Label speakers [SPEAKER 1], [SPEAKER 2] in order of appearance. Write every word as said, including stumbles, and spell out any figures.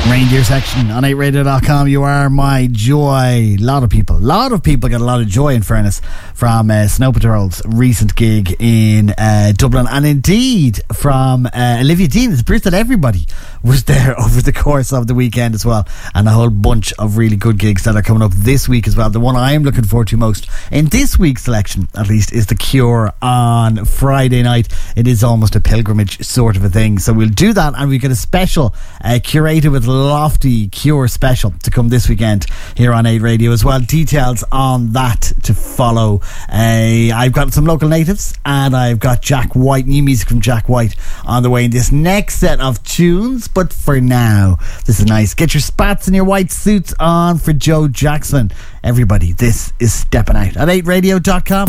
[SPEAKER 1] Reindeer section on eight radio dot com. You are my joy. A lot of people, a lot of people get a lot of joy, in fairness, from uh, Snow Patrol's recent gig in uh, Dublin, and indeed from uh, Olivia Dean. It's proof that everybody was there over the course of the weekend as well, and a whole bunch of really good gigs that are coming up this week as well. The one I am looking forward to most in this week's selection, at least, is The Cure on Friday night. It is almost a pilgrimage sort of a thing, so we'll do that, and we get a special uh, curated with Lofty Cure special to come this weekend here on eight Radio as well. Details on that to follow. Uh, I've got some local natives, and I've got Jack White, new music from Jack White on the way in this next set of tunes. But for now, this is nice. Get your spats and your white suits on for Joe Jackson. Everybody, this is Stepping Out at eight radio dot com.